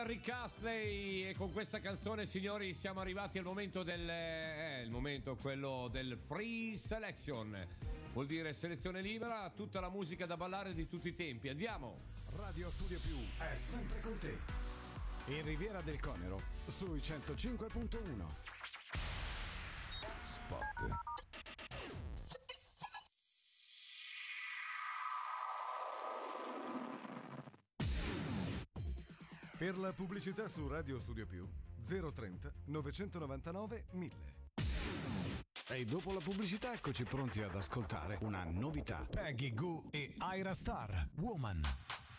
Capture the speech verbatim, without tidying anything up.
Rick Astley, e con questa canzone, signori, siamo arrivati al momento del eh, il momento quello del free selection. Vuol dire selezione libera, tutta la musica da ballare di tutti i tempi. Andiamo. Radio Studio Più è sempre con te. In Riviera del Conero sui centocinque virgola uno. Spot. Per la pubblicità su Radio Studio Più zero trenta novecentonovantanove mille. E dopo la pubblicità eccoci pronti ad ascoltare una novità. Peggy Goo e Ira Star, Woman.